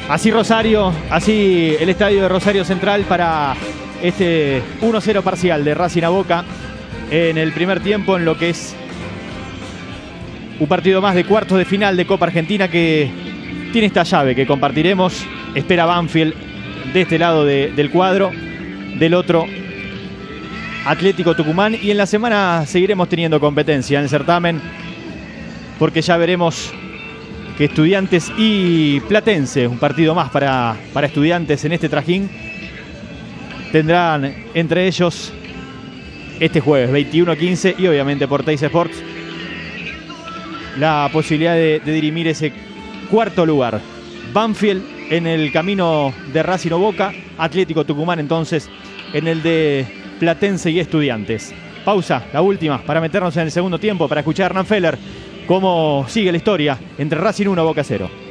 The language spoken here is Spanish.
Así Rosario, así el estadio de Rosario Central para este 1-0 parcial de Racing a Boca en el primer tiempo, en lo que es un partido más de cuartos de final de Copa Argentina que tiene esta llave que compartiremos. Espera Banfield de este lado del cuadro, del otro Atlético Tucumán, y en la semana seguiremos teniendo competencia en el certamen porque ya veremos que Estudiantes y Platense, un partido más para Estudiantes en este trajín, tendrán entre ellos este jueves 21:15 y obviamente por Teis Sports la posibilidad de dirimir ese cuarto lugar. Banfield en el camino de Racing o Boca, Atlético Tucumán entonces en el de Platense y Estudiantes. Pausa, la última, para meternos en el segundo tiempo, para escuchar a Hernán Feller cómo sigue la historia entre Racing 1 Boca 0.